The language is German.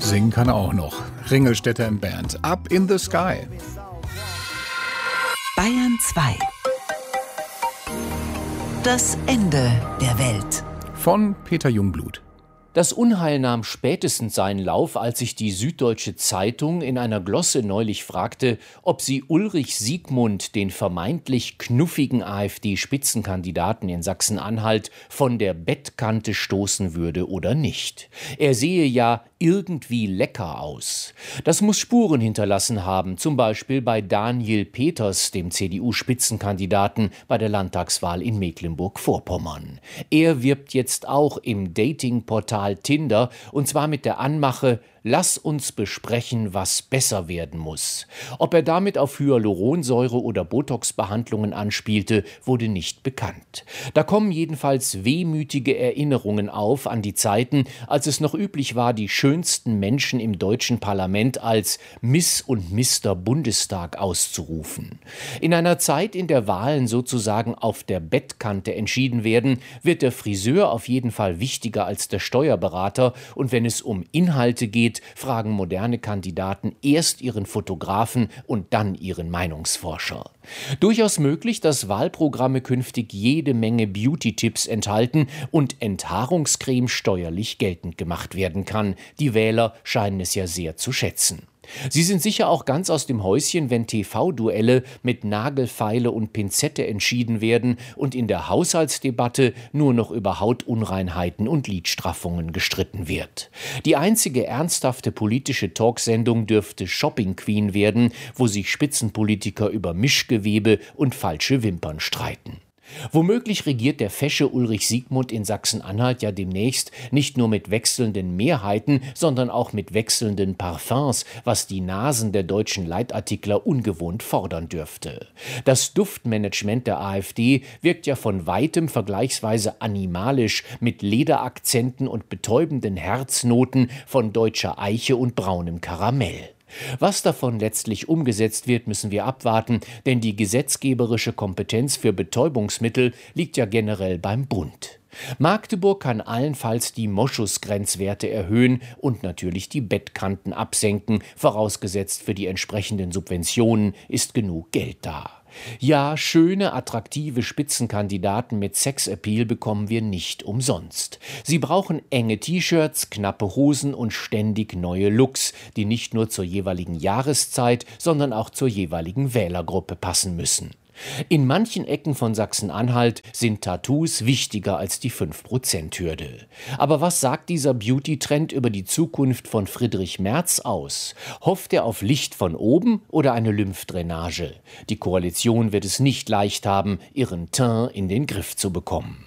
Singen kann er auch noch. Ringelstädter in Band. Up in the Sky. Bayern 2. Das Ende der Welt. Von Peter Jungblut. Das Unheil nahm spätestens seinen Lauf, als sich die Süddeutsche Zeitung in einer Glosse neulich fragte, ob sie Ulrich Siegmund, den vermeintlich knuffigen AfD-Spitzenkandidaten in Sachsen-Anhalt, von der Bettkante stoßen würde oder nicht. Er sehe ja irgendwie lecker aus. Das muss Spuren hinterlassen haben, zum Beispiel bei Daniel Peters, dem CDU-Spitzenkandidaten bei der Landtagswahl in Mecklenburg-Vorpommern. Er wirbt jetzt auch im Datingportal Tinder, und zwar mit der Anmache: Lass uns besprechen, was besser werden muss. Ob er damit auf Hyaluronsäure oder Botox-Behandlungen anspielte, wurde nicht bekannt. Da kommen jedenfalls wehmütige Erinnerungen auf an die Zeiten, als es noch üblich war, die schönsten Menschen im deutschen Parlament als Miss und Mister Bundestag auszurufen. In einer Zeit, in der Wahlen sozusagen auf der Bettkante entschieden werden, wird der Friseur auf jeden Fall wichtiger als der Steuerberater, und wenn es um Inhalte geht, fragen moderne Kandidaten erst ihren Fotografen und dann ihren Meinungsforscher. Durchaus möglich, dass Wahlprogramme künftig jede Menge Beauty-Tipps enthalten und Enthaarungscreme steuerlich geltend gemacht werden kann. Die Wähler scheinen es ja sehr zu schätzen. Sie sind sicher auch ganz aus dem Häuschen, wenn TV-Duelle mit Nagelfeile und Pinzette entschieden werden und in der Haushaltsdebatte nur noch über Hautunreinheiten und Lidstraffungen gestritten wird. Die einzige ernsthafte politische Talksendung dürfte Shopping Queen werden, wo sich Spitzenpolitiker über Mischgewebe und falsche Wimpern streiten. Womöglich regiert der fesche Ulrich Siegmund in Sachsen-Anhalt ja demnächst nicht nur mit wechselnden Mehrheiten, sondern auch mit wechselnden Parfums, was die Nasen der deutschen Leitartikler ungewohnt fordern dürfte. Das Duftmanagement der AfD wirkt ja von weitem vergleichsweise animalisch mit Lederakzenten und betäubenden Herznoten von deutscher Eiche und braunem Karamell. Was davon letztlich umgesetzt wird, müssen wir abwarten, denn die gesetzgeberische Kompetenz für Betäubungsmittel liegt ja generell beim Bund. Magdeburg kann allenfalls die Moschusgrenzwerte erhöhen und natürlich die Bettkanten absenken, vorausgesetzt für die entsprechenden Subventionen ist genug Geld da. Ja, schöne, attraktive Spitzenkandidaten mit Sexappeal bekommen wir nicht umsonst. Sie brauchen enge T-Shirts, knappe Hosen und ständig neue Looks, die nicht nur zur jeweiligen Jahreszeit, sondern auch zur jeweiligen Wählergruppe passen müssen. In manchen Ecken von Sachsen-Anhalt sind Tattoos wichtiger als die 5%-Hürde. Aber was sagt dieser Beauty-Trend über die Zukunft von Friedrich Merz aus? Hofft er auf Licht von oben oder eine Lymphdrainage? Die Koalition wird es nicht leicht haben, ihren Teint in den Griff zu bekommen.